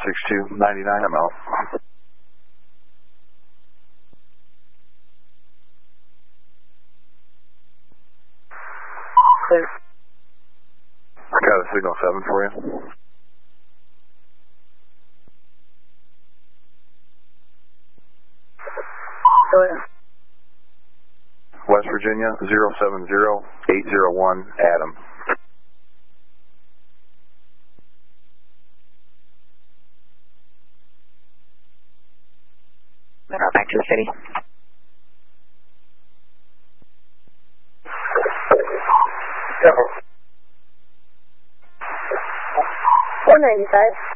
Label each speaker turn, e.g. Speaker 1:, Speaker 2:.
Speaker 1: 6299, I'm out.
Speaker 2: Clear.
Speaker 1: Got a signal 7 for you.
Speaker 2: Clear.
Speaker 1: West Virginia 070801, Adam.
Speaker 2: Back to the city.
Speaker 3: Yeah. 495.